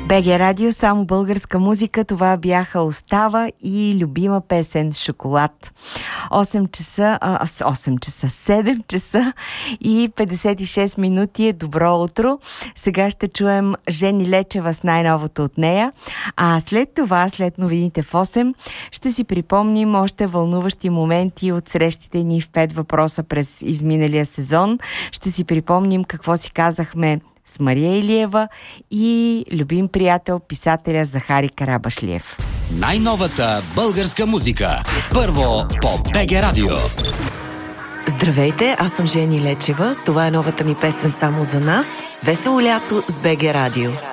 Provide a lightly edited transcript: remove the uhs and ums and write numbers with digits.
БГ Радио, само българска музика. Това бяха Остава и любима песен Шоколад. 7 часа и 56 минути е добро утро. Сега ще чуем Жени Лечева с най-новото от нея. А след това, след новините в 8, ще си припомним още вълнуващи моменти от срещите ни в 5 въпроса през изминалия сезон. Ще си припомним какво си казахме с Мария Илиева и любим приятел, писателя Захари Карабашлиев. Най-новата българска музика. Първо по БГ Радио. Здравейте, аз съм Жени Лечева. Това е новата ми песен само за нас. Весело лято с БГ Радио.